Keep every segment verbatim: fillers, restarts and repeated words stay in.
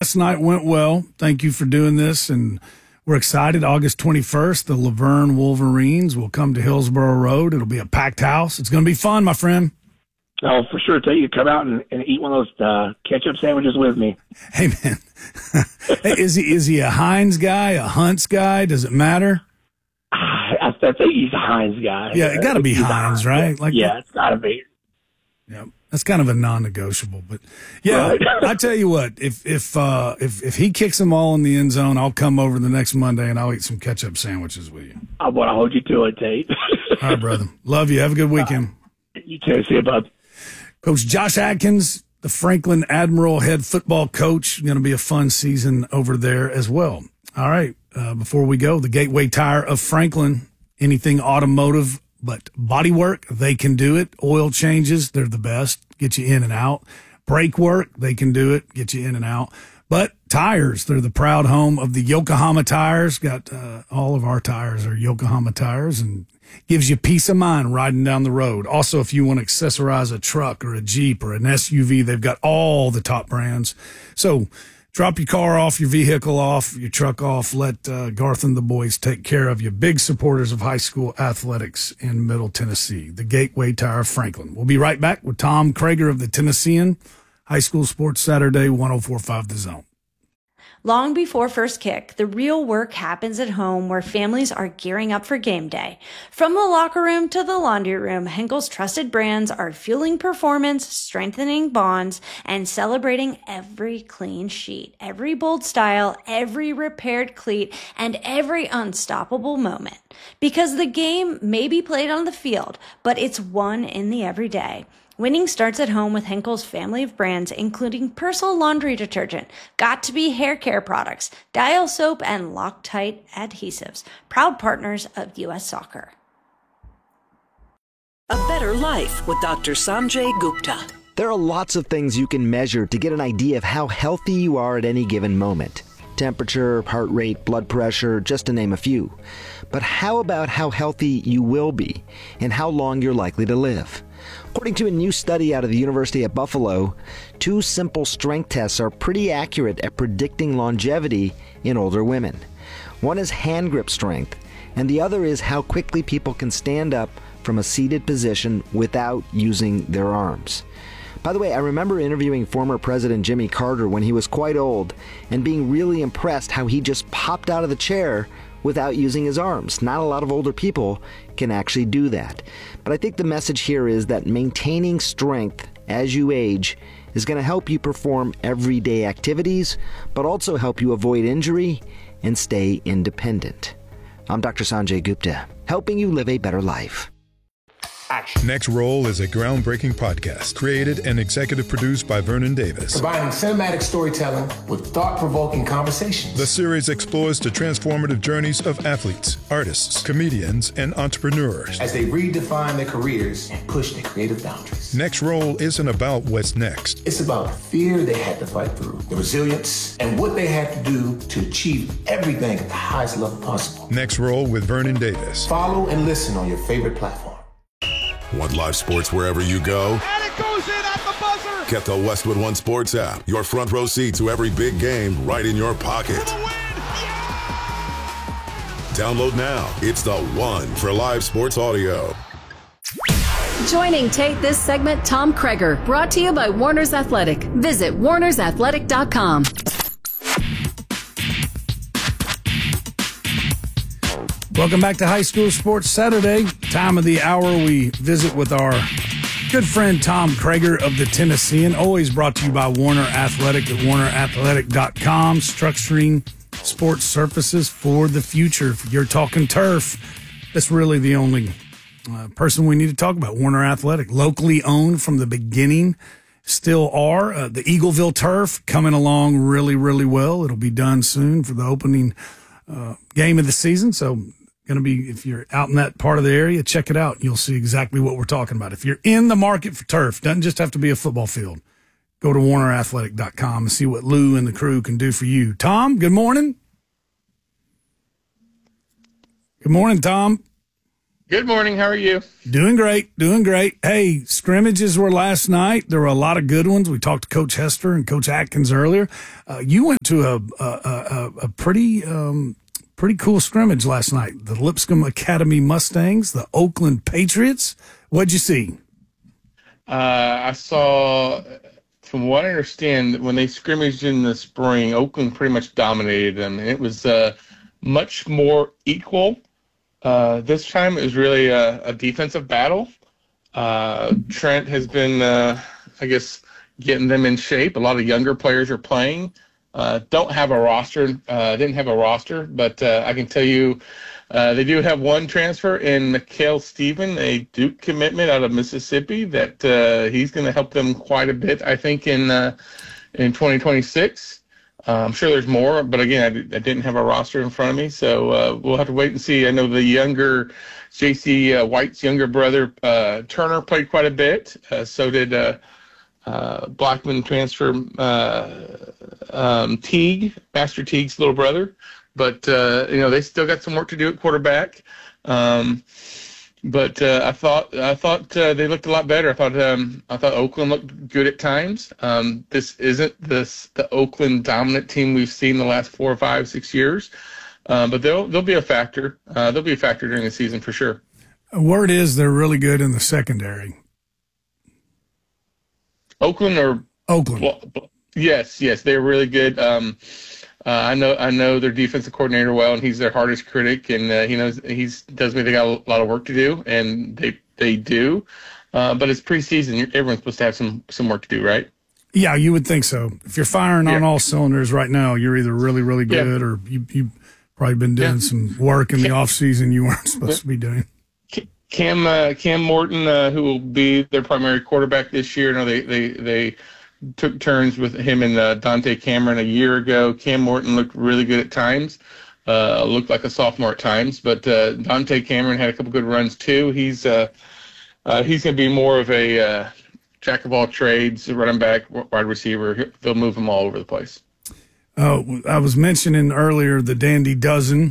last night went well. Thank you for doing this, and we're excited. August twenty-first, the Laverne Wolverines will come to Hillsborough Road. It'll be a packed house. It's going to be fun, my friend. Oh, for sure. Tell you to come out and, and eat one of those uh, ketchup sandwiches with me. Hey, man. Hey, is he is he a Heinz guy, a Hunt's guy? Does it matter? I, I think he's a Heinz guy. Yeah, it got to be Heinz, right? Like, yeah, it's got to be. Yeah, that's kind of a non-negotiable. But yeah, right. I tell you what, if if uh, if if he kicks them all in the end zone, I'll come over the next Monday and I'll eat some ketchup sandwiches with you. I want to hold you to it, Tate. All right, brother. Love you. Have a good weekend. Uh, you too. See you, bud. Coach Josh Adkins, the Franklin Admiral head football coach. Going to be a fun season over there as well. All right. Uh, before we go, the Gateway Tire of Franklin, anything automotive but body work, they can do it. Oil changes, they're the best. Get you in and out. Brake work, they can do it. Get you in and out. But tires, they're the proud home of the Yokohama tires. Got uh, all of our tires are Yokohama tires, and gives you peace of mind riding down the road. Also, if you want to accessorize a truck or a Jeep or an S U V, they've got all the top brands. So drop your car off, your vehicle off, your truck off. Let uh, Garth and the boys take care of you. Big supporters of high school athletics in Middle Tennessee. The Gateway Tire of Franklin. We'll be right back with Tom Krager of the Tennessean. High School Sports Saturday, one oh four point five The Zone. Long before first kick, the real work happens at home where families are gearing up for game day. From the locker room to the laundry room, Henkel's trusted brands are fueling performance, strengthening bonds, and celebrating every clean sheet, every bold style, every repaired cleat, and every unstoppable moment. Because the game may be played on the field, but it's won in the everyday. Winning starts at home with Henkel's family of brands, including Persil laundry detergent, Got2b hair care products, Dial soap, and Loctite adhesives, proud partners of U S Soccer. A better life with Doctor Sanjay Gupta. There are lots of things you can measure to get an idea of how healthy you are at any given moment. Temperature, heart rate, blood pressure, just to name a few. But how about how healthy you will be and how long you're likely to live? According to a new study out of the University at Buffalo, two simple strength tests are pretty accurate at predicting longevity in older women. One is hand grip strength, and the other is how quickly people can stand up from a seated position without using their arms. By the way, I remember interviewing former President Jimmy Carter when he was quite old and being really impressed how he just popped out of the chair without using his arms. Not a lot of older people can actually do that. But I think the message here is that maintaining strength as you age is going to help you perform everyday activities, but also help you avoid injury and stay independent. I'm Doctor Sanjay Gupta, helping you live a better life. Action. Next Roll is a groundbreaking podcast created and executive produced by Vernon Davis. Combining cinematic storytelling with thought-provoking conversations. The series explores the transformative journeys of athletes, artists, comedians, and entrepreneurs as they redefine their careers and push their creative boundaries. Next Roll isn't about what's next. It's about the fear they had to fight through, the resilience, and what they had to do to achieve everything at the highest level possible. Next Roll with Vernon Davis. Follow and listen on your favorite platform. Want live sports wherever you go? And it goes in at the buzzer! Get the Westwood One Sports app. Your front row seat to every big game right in your pocket. Download now. It's the one for live sports audio. Joining Tate this segment, Tom Krager, brought to you by Warner's Athletic. Visit warners athletic dot com. Welcome back to High School Sports Saturday. Time of the hour, we visit with our good friend Tom Krager of the Tennessean. Always brought to you by Warner Athletic at warner athletic dot com. Structuring sports surfaces for the future. If you're talking turf, that's really the only uh, person we need to talk about. Warner Athletic, locally owned from the beginning, still are. Uh, the Eagleville turf coming along really, really well. It'll be done soon for the opening uh, game of the season. So going to be, if you're out in that part of the area, check it out. You'll see exactly what we're talking about. If you're in the market for turf, doesn't just have to be a football field. Go to warner athletic dot com and see what Lou and the crew can do for you. Tom, good morning. Good morning, Tom. Good morning. How are you? Doing great. Doing great. Hey, scrimmages were last night. There were a lot of good ones. We talked to Coach Hester and Coach Atkins earlier. Uh, you went to a a, a, a pretty um, pretty cool scrimmage last night. The Lipscomb Academy Mustangs, the Oakland Patriots. What'd you see? Uh, I saw, from what I understand, when they scrimmaged in the spring, Oakland pretty much dominated them. And it was uh, much more equal. Uh, this time it was really a, a defensive battle. Uh, Trent has been, uh, I guess, getting them in shape. A lot of younger players are playing. Uh, don't have a roster. Uh, didn't have a roster, but uh, I can tell you uh, they do have one transfer in Mikhail Stephen, a Duke commitment out of Mississippi. That uh, he's going to help them quite a bit, I think, in uh, in twenty twenty-six. Uh, I'm sure there's more, but again, I, d- I didn't have a roster in front of me, so uh, we'll have to wait and see. I know the younger J C uh, White's younger brother, uh, Turner, played quite a bit. Uh, so did uh, uh, Blackman transfer uh, um, Teague, Master Teague's little brother. But, uh, you know, they still got some work to do at quarterback. Um, But uh, I thought I thought uh, they looked a lot better. I thought um, I thought Oakland looked good at times. Um, this isn't this the Oakland dominant team we've seen the last four or five, six years. Um, but they'll they'll be a factor. Uh, they'll be a factor during the season for sure. Word is they're really good in the secondary. Oakland or Oakland? Well, yes, yes, they're really good. Um, Uh, I know I know their defensive coordinator well, and he's their hardest critic, and uh, he knows he's tells me they got a lot of work to do, and they they do. Uh, but it's preseason; everyone's supposed to have some some work to do, right? Yeah, you would think so. If you're firing yeah. on all cylinders right now, you're either really really good, yeah. or you you probably been doing yeah. some work in Cam, the off season you weren't supposed yeah. to be doing. Cam uh, Cam Morton, uh, who will be their primary quarterback this year, no, they they they. took turns with him and uh, Dante Cameron a year ago. Cam Morton looked really good at times, uh, looked like a sophomore at times, but uh, Dante Cameron had a couple good runs too. He's uh, uh, he's going to be more of a uh, jack of all trades, running back, wide receiver. They'll move him all over the place. Oh, I was mentioning earlier the Dandy Dozen.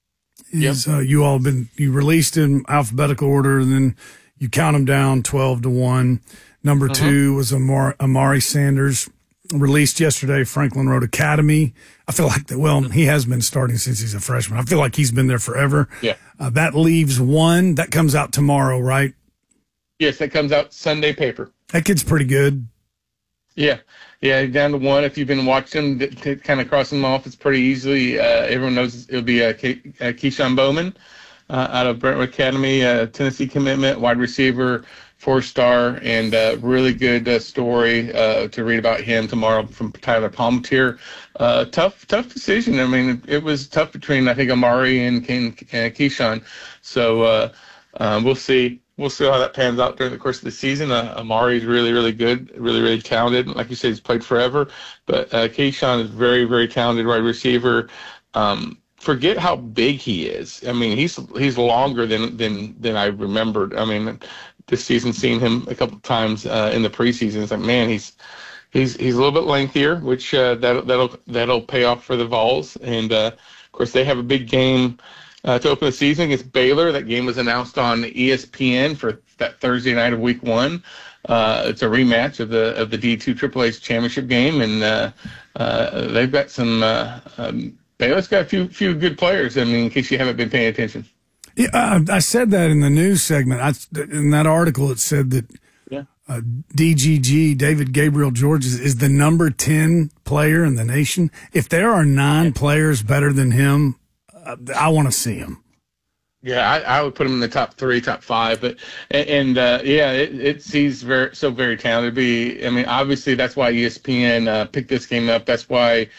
Is yep. uh, you all been you released in alphabetical order, and then you count them down twelve to one. Number uh-huh. two was Amari, Amari Sanders, released yesterday, Franklin Road Academy. I feel like, that, well, he has been starting since he's a freshman. I feel like he's been there forever. Yeah. Uh, that leaves one. That comes out tomorrow, right? Yes, that comes out Sunday paper. That kid's pretty good. Yeah. Yeah, down to one. If you've been watching, to, to kind of crossing them off, it's pretty easily. Uh, everyone knows it'll be uh, Ke- uh, Keyshawn Bowman uh, out of Brentwood Academy, uh, Tennessee commitment, wide receiver, four-star, and a uh, really good uh, story uh, to read about him tomorrow from Tyler Palmatier. Uh, tough, tough decision. I mean, it, it was tough between, I think, Amari and, Ken, and Keyshawn. So uh, uh, we'll see. We'll see how that pans out during the course of the season. Uh, Amari is really, really good, really, really talented. Like you said, he's played forever. But uh, Keyshawn is very, very talented wide receiver. Um, forget how big he is. I mean, he's he's longer than than than I remembered. I mean, this season, seeing him a couple of times uh, in the preseason, it's like, man, he's he's he's a little bit lengthier, which uh, that that'll that'll pay off for the Vols. And uh, of course, they have a big game uh, to open the season against Baylor. That game was announced on E S P N for that Thursday night of Week One. Uh, it's a rematch of the of the D two Triple A's championship game, and uh, uh, they've got some. Uh, um, Baylor's got a few few good players. I mean, in case you haven't been paying attention. Yeah, uh, I said that in the news segment. I, in that article, it said that yeah. uh, D G G, David Gabriel Georges, is the number ten player in the nation. If there are nine yeah. players better than him, uh, I want to see him. Yeah, I, I would put him in the top three, top five. But and, and uh, yeah, it, it's he's very so very talented. Be I mean, obviously that's why E S P N uh, picked this game up. That's why.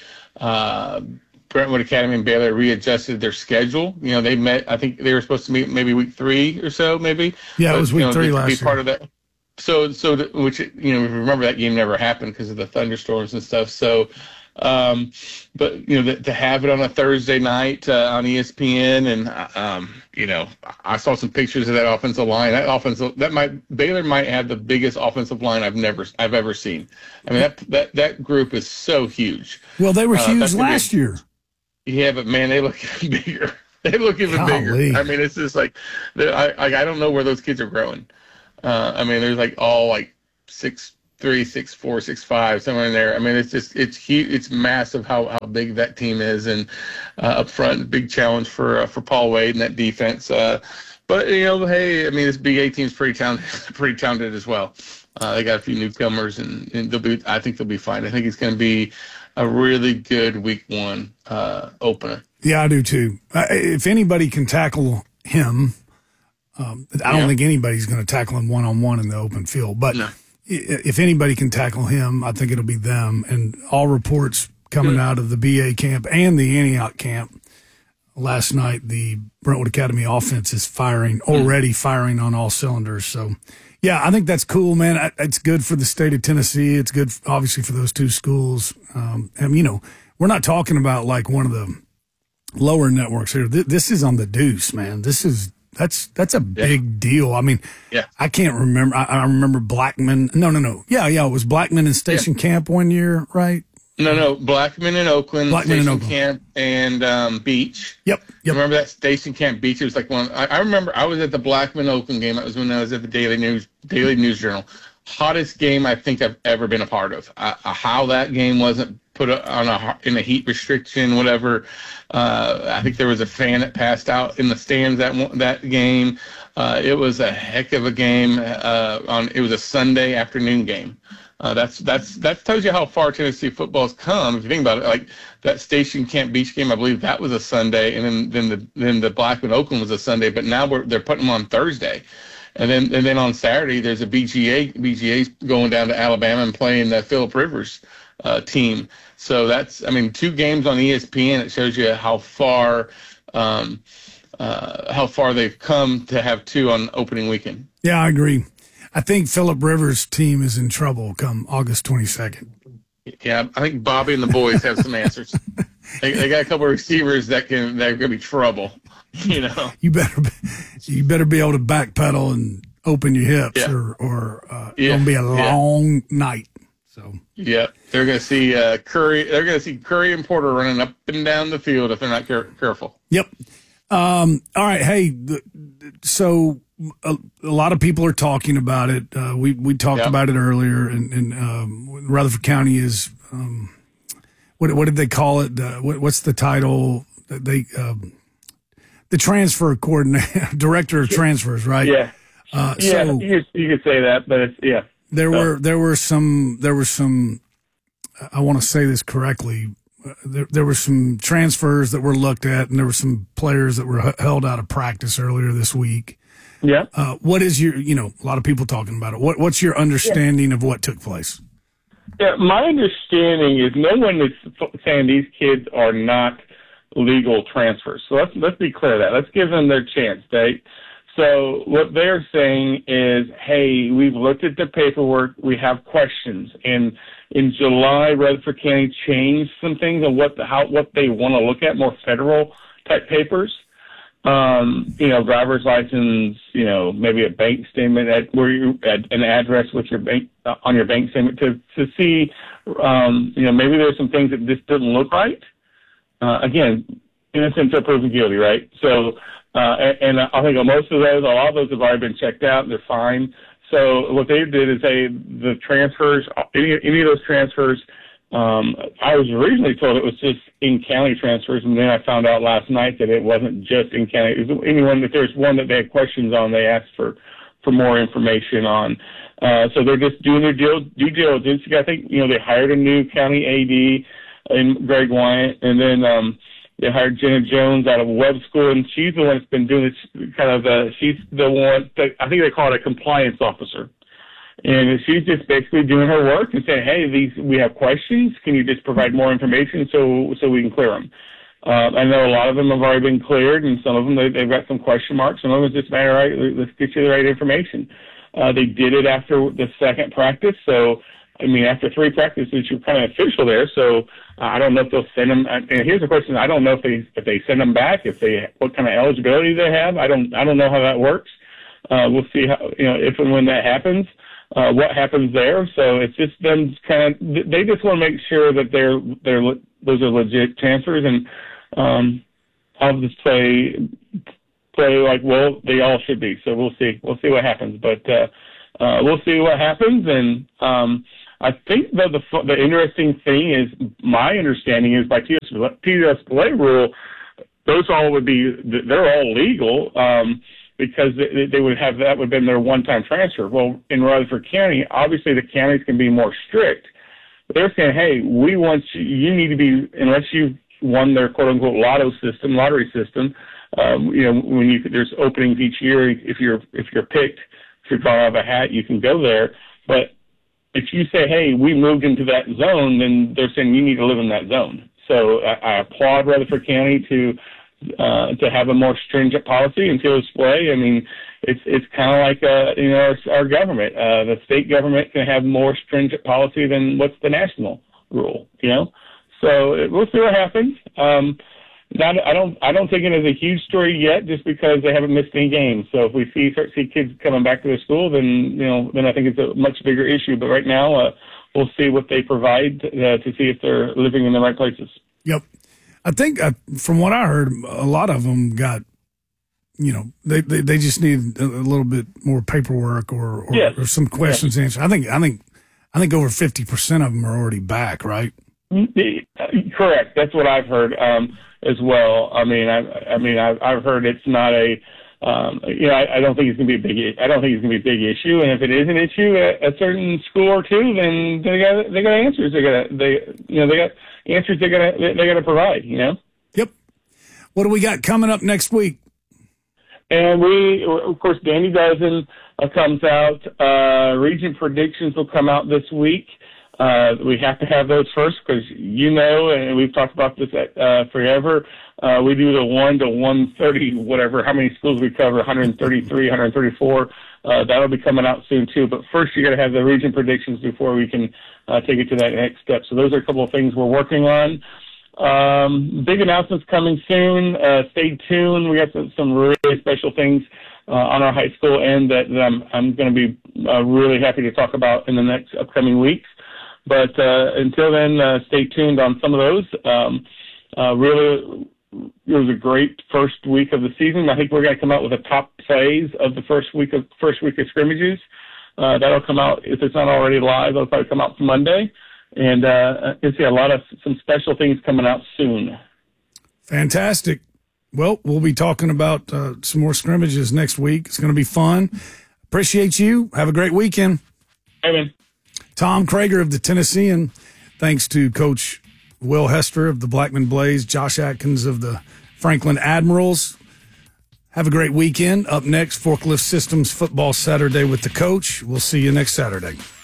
Uh, Brentwood Academy and Baylor readjusted their schedule. You know, they met, I think they were supposed to meet maybe week three or so, maybe. Yeah, but, it was week you know, three last be year. Part of that. So, so the, which, you know, remember that game never happened because of the thunderstorms and stuff. So, um, but, you know, the, to have it on a Thursday night uh, on E S P N and, um, you know, I saw some pictures of that offensive line. That offensive, that might, Baylor might have the biggest offensive line I've never, I've ever seen. I mean, that, that, that group is so huge. Well, they were huge uh, last year. Yeah, but man, they look bigger. They look even Golly. bigger. I mean, it's just like, I, I I don't know where those kids are growing. Uh, I mean, there's like all like six three, six four, six five, somewhere in there. I mean, it's just it's huge. It's massive how, how big that team is, and uh, up front, big challenge for uh, for Paul Wade and that defense. Uh, but you know, hey, I mean, this Big Eight team's pretty talented, pretty talented as well. Uh, they got a few newcomers, and, and they'll be. I think they'll be fine. I think it's going to be a really good week one uh, opener. Yeah, I do too. Uh, if anybody can tackle him, um, I don't yeah. think anybody's going to tackle him one on one in the open field. But no. if anybody can tackle him, I think it'll be them. And all reports coming mm. out of the B A camp and the Antioch camp last night, the Brentwood Academy offense is firing, already mm. firing on all cylinders. So, yeah, I think that's cool, man. It's good for the state of Tennessee. It's good, obviously, for those two schools. Um, and, you know, we're not talking about like one of the lower networks here. This is on the Deuce, man. This is That's that's a big yeah. deal. I mean, yeah. I can't remember. I, I remember Blackman. No, no, no. Yeah, yeah. It was Blackman and Station yeah. Camp one year, right? No, no. Blackman and Oakland, Blackman Station and Oakland. Camp, and um, Beach. Yep, yep. Remember that Station Camp Beach? It was like one. I, I remember I was at the Blackman Oakland game. That was when I was at the Daily News Daily News Journal. Hottest game I think I've ever been a part of. Uh, how that game wasn't put on a in a heat restriction, whatever. Uh, I think there was a fan that passed out in the stands that that game. Uh, it was a heck of a game. Uh, on it was a Sunday afternoon game. Uh, that's that's that tells you how far Tennessee football's come. If you think about it, like that Station Camp Beach game, I believe that was a Sunday, and then then the then the Blackman Oakland was a Sunday. But now we're they're putting them on Thursday. And then and then on Saturday, there's a B G A. B G A's going down to Alabama and playing the Phillip Rivers uh, team. So that's, I mean, two games on E S P N. It shows you how far um, uh, how far they've come to have two on opening weekend. Yeah, I agree. I think Phillip Rivers' team is in trouble come August twenty-second. Yeah, I think Bobby and the boys have some answers. They, they got a couple of receivers that can that are going to be trouble. You know, you better be, you better be able to backpedal and open your hips, yeah. or or uh, yeah. it's gonna be a long yeah. night. So yeah, they're gonna see uh, Curry. They're gonna see Curry and Porter running up and down the field if they're not care- careful. Yep. Um, all right. Hey, the, so a, a lot of people are talking about it. Uh, we we talked yep. about it earlier, and, and um, Rutherford County is um, what what did they call it? Uh, what, what's the title? They um, the transfer coordinator, director of transfers, right? Yeah. Uh, yeah, so you, you could say that, but it's, yeah. There so. were there were some there were some. I want to say this correctly. Uh, there there were some transfers that were looked at, and there were some players that were h- held out of practice earlier this week. Yeah. Uh, what is your you know a lot of people talking about it. What what's your understanding yeah. of what took place? Yeah, my understanding is no one is saying these kids are not legal transfers. So let's let's be clear that. Let's give them their chance, right? So what they're saying is, hey, we've looked at the paperwork. We have questions. And in July, Rutherford County changed some things on what the, how what they want to look at, more federal type papers. Um, you know, driver's license, you know, maybe a bank statement at where you at an address with your bank uh, on your bank statement to to see, um, you know, maybe there's some things that just didn't look right. Uh, again, innocent until proven guilty, right? So, uh, and, and I think most of those, a lot of those have already been checked out and they're fine. So what they did is they, the transfers, any, any of those transfers, um, I was originally told it was just in-county transfers, and then I found out last night that it wasn't just in-county. It was anyone, if there's one that they had questions on, they asked for, for more information on. Uh, so they're just doing their due, due diligence. I think, you know, they hired a new county A D in Greg Wyatt, and then um, they hired Jenna Jones out of Webb School, and she's the one that's been doing this kind of, uh, she's the one, that, I think they call it a compliance officer. And she's just basically doing her work and saying, hey, these we have questions. Can you just provide more information so so we can clear them? Uh, I know a lot of them have already been cleared, and some of them, they, they've got some question marks. Some of them it's just matter, all right, let's get you the right information. Uh, they did it after the second practice. So, I mean, after three practices, you're kind of official there. So uh, I don't know if they'll send them. And here's the question. I don't know if they if they send them back, if they what kind of eligibility they have. I don't I don't know how that works. Uh, we'll see how, you know, if and when that happens. Uh, what happens there. So it's just them kind of, they just want to make sure that they're, they're, those are legit transfers. And, um, I'll just play play like well they all should be. So we'll see we'll see what happens, but uh, uh, we'll see what happens. And um, I think that the the interesting thing is my understanding is by T S Play rule, those all would be they're all legal. Um, because they, they would have that would have been their one-time transfer. Well, in Rutherford County, obviously the counties can be more strict. But they're saying, hey, we want you, you need to be, unless you've won their quote-unquote lotto system, lottery system, um, you know, when you there's openings each year, if you're if you're picked, if you're drawn out of a hat, you can go there. But if you say, hey, we moved into that zone, then they're saying you need to live in that zone. So I, I applaud Rutherford County to Uh, to have a more stringent policy until display. I mean, it's it's kind of like uh, you know our, our government. Uh, the state government can have more stringent policy than what's the national rule. You know, so it, we'll see what happens. Um, not, I don't I don't think it is a huge story yet, just because they haven't missed any games. So if we see start see kids coming back to their school, then you know then I think it's a much bigger issue. But right now, uh, we'll see what they provide uh, to see if they're living in the right places. Yep. I think, uh, from what I heard, a lot of them got, you know, they, they, they just need a, a little bit more paperwork or or, yes. or some questions yes. answered. I think I think I think over fifty percent of them are already back, right? Correct. That's what I've heard um, as well. I mean, I, I mean, I've, I've heard it's not a, um, you know, I, I don't think it's going to be a big. I don't think it's going to be a big issue. And if it is an issue at a certain school or two, then they got they got answers. They got they you know they got. answers they're gonna they gotta provide, you know. Yep. What do we got coming up next week? And we, of course, Danny Dozen uh, comes out. Uh, region predictions will come out this week. Uh, we have to have those first because you know, and we've talked about this at, uh, forever. Uh, we do the one to one thirty, whatever. How many schools we cover? one thirty-three, one thirty-four. Uh, that'll be coming out soon too. But first, you got to have the region predictions before we can uh, take it to that next step. So those are a couple of things we're working on. Um, big announcements coming soon. Uh, stay tuned. We got some, some really special things uh, on our high school end that, that I'm I'm going to be uh, really happy to talk about in the next upcoming weeks. But uh, until then, uh, stay tuned on some of those. Um, uh, really. It was a great first week of the season. I think we're going to come out with the top plays of the first week of first week of scrimmages. Uh, that'll come out if it's not already live. It'll probably come out Monday, and uh, you'll see a lot of some special things coming out soon. Fantastic. Well, we'll be talking about uh, some more scrimmages next week. It's going to be fun. Appreciate you. Have a great weekend. Amen. Tom Krager of the Tennessean. Thanks to Coach Will Hester of the Blackman Blaze, Josh Atkins of the Franklin Admirals. Have a great weekend. Up next, Forklift Systems Football Saturday with the coach. We'll see you next Saturday.